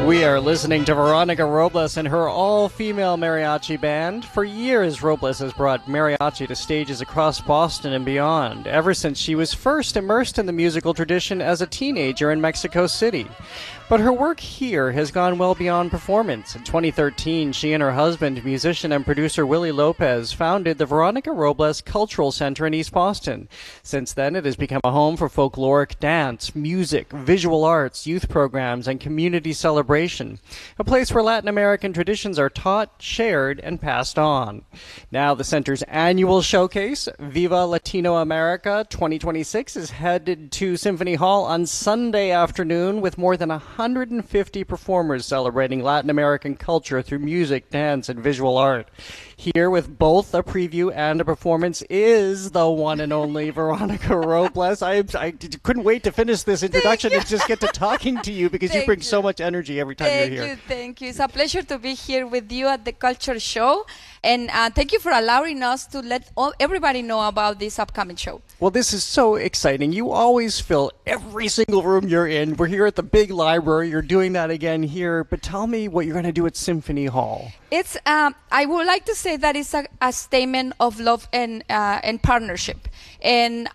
We are listening to Veronica Robles and her all-female mariachi band. For years, Robles has brought mariachi to stages across Boston and beyond, ever since she was first immersed in the musical tradition as a teenager in Mexico City. But her work here has gone well beyond performance. In 2013, she and her husband, musician and producer Willie Lopez, founded the Veronica Robles Cultural Center in East Boston. Since then, it has become a home for folkloric dance, music, visual arts, youth programs, and community celebration. A place where Latin American traditions are taught, shared, and passed on. Now, the center's annual showcase, Viva Latino America 2026, is headed to Symphony Hall on Sunday afternoon with more than 150 performers celebrating Latin American culture through music, dance, and visual art. Here with both a preview and a performance is the one and only Veronica Robles. I couldn't wait to finish this introduction and just get to talking to you because you bring so much energy every time you're here. Thank you. It's a pleasure to be here with you at the Culture Show. And thank you for allowing us to let everybody know about this upcoming show. Well, this is so exciting. You always fill every single room you're in. We're here at the big library. You're doing that again here. But tell me what you're going to do at Symphony Hall. It's I would like to say that it's a statement of love and partnership. And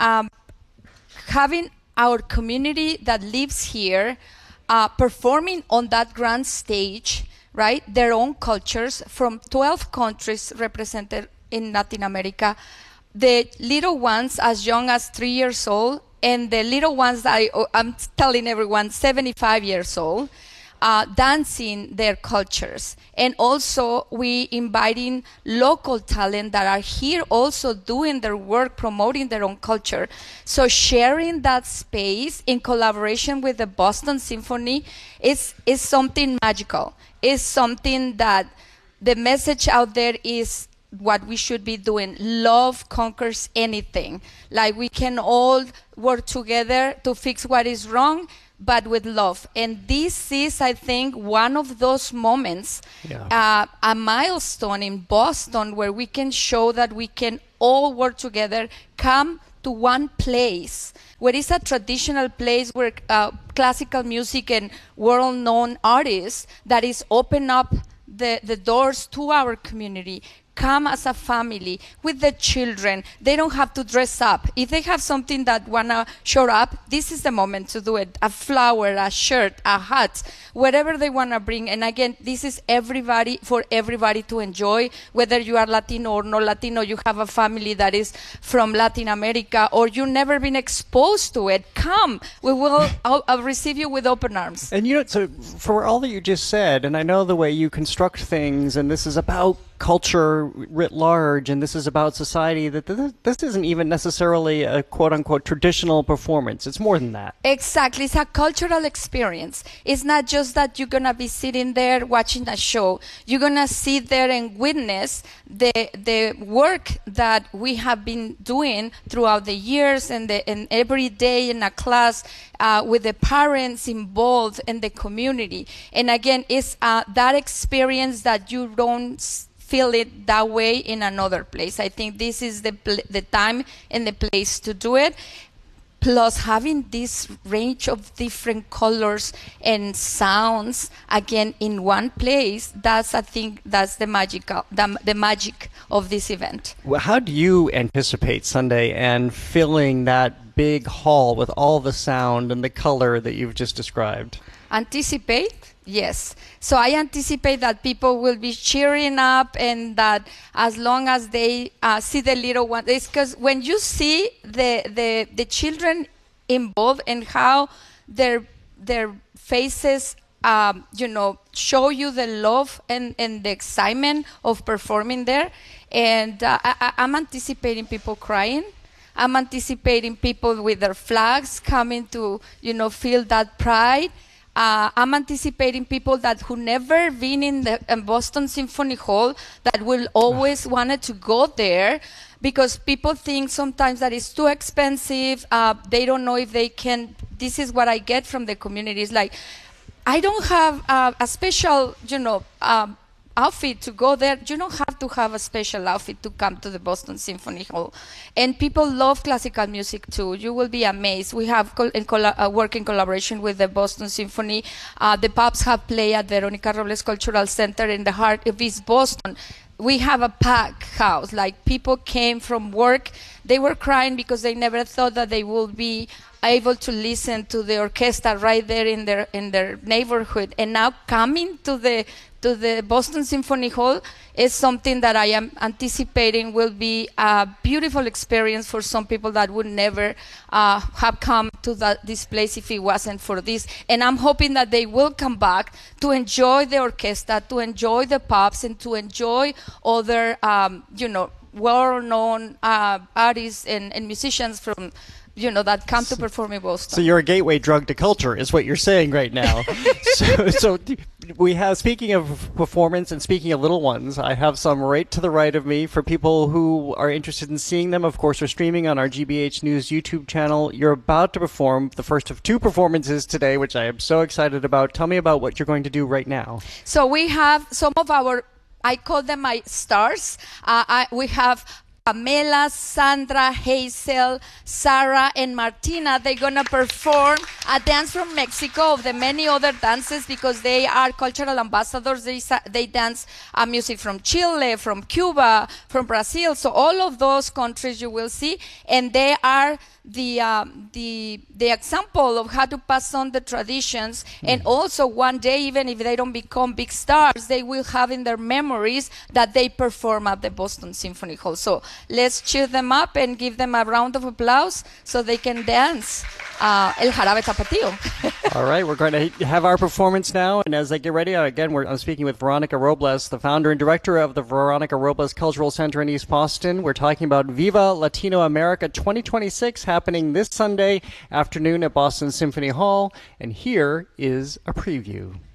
having our community that lives here performing on that grand stage, right? Their own cultures from 12 countries represented in Latin America. The little ones as young as 3 years old, and the little ones that I'm telling everyone 75 years old, dancing their cultures. And also we inviting local talent that are here also doing their work, promoting their own culture. So sharing that space in collaboration with the Boston Symphony is something magical. Is something that the message out there is what we should be doing. Love conquers anything. Like we can all work together to fix what is wrong, but with love. And this is, I think, one of those moments, a milestone in Boston where we can show that we can all work together, come to one place where it's a traditional place where classical music and world-known artists that is open up the doors to our community. Come as a family with the children. They don't have to dress up. If they have something that wanna show up, this is the moment to do it. A flower, a shirt, a hat, whatever they wanna bring. And again, this is for everybody to enjoy. Whether you are Latino or not Latino, you have a family that is from Latin America, or you've never been exposed to it. Come, we will I'll receive you with open arms. And so for all that you just said, and I know the way you construct things, and this is about culture writ large, and this is about society, that this isn't even necessarily a quote-unquote traditional performance. It's more than that. Exactly. It's a cultural experience. It's not just that you're going to be sitting there watching a show. You're going to sit there and witness the work that we have been doing throughout the years and every day in a class with the parents involved in the community. And again, it's that experience that you don't feel it that way in another place. I think this is the time and the place to do it. Plus having this range of different colors and sounds again in one place, I think that's the magic of this event. Well, how do you anticipate Sunday and filling that big hall with all the sound and the color that you've just described? Anticipate? Yes. So I anticipate that people will be cheering up, and that as long as they see the little one, it's because when you see the children involved and how their faces show you the love and the excitement of performing there. And I'm anticipating people crying. I'm anticipating people with their flags coming to feel that pride. I'm anticipating people who never been in Boston Symphony Hall that will always wanted to go there, because people think sometimes that it's too expensive. They don't know if they can. This is what I get from the community. It's like, I don't have a special, outfit to go there. You don't have to have a special outfit to come to the Boston Symphony Hall. And people love classical music too. You will be amazed. We have work in collaboration with the Boston Symphony. The Pops have played at Veronica Robles Cultural Center in the heart of East Boston. We have a packed house. Like, people came from work. They were crying because they never thought that they would be able to listen to the orchestra right there in their neighborhood. And now coming to the Boston Symphony Hall is something that I am anticipating will be a beautiful experience for some people that would never have come to this place if it wasn't for this. And I'm hoping that they will come back to enjoy the orchestra, to enjoy the Pops, and to enjoy other, well-known artists and musicians from that come to perform in Boston. So you're a gateway drug to culture, is what you're saying right now. so we have, speaking of performance and speaking of little ones, I have some right to the right of me. For people who are interested in seeing them, of course, we're streaming on our GBH News YouTube channel. You're about to perform the first of 2 performances today, which I am so excited about. Tell me about what you're going to do right now. So we have some of our, I call them my stars. We have Pamela, Sandra, Hazel, Sarah, and Martina. They're going to perform a dance from Mexico, of the many other dances, because they are cultural ambassadors. They dance music from Chile, from Cuba, from Brazil. So all of those countries you will see, and they are the example of how to pass on the traditions. And also, one day, even if they don't become big stars, they will have in their memories that they perform at the Boston Symphony Hall. So let's cheer them up and give them a round of applause so they can dance El Jarabe Tapatío. All right, we're going to have our performance now, and as they get ready, again, I'm speaking with Veronica Robles, the founder and director of the Veronica Robles Cultural Center in East Boston. We're talking about Viva Latino America 2026, happening this Sunday afternoon at Boston Symphony Hall, and here is a preview.